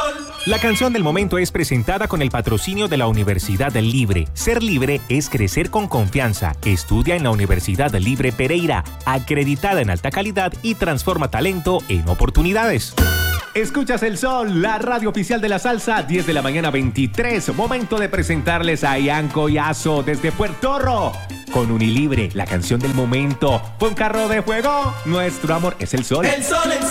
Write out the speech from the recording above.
La canción del momento es presentada con el patrocinio de la Universidad Libre. Ser libre es crecer con confianza. Estudia en la Universidad Libre Pereira, acreditada en alta calidad y transforma talento en oportunidades. Escuchas El Sol, la radio oficial de la salsa, 10 de la mañana 23. Momento de presentarles a Ianco y Azo desde Puerto Rico. Con Unilibre, la canción del momento. Con Carro de Fuego, nuestro amor es el sol. El sol, el sol.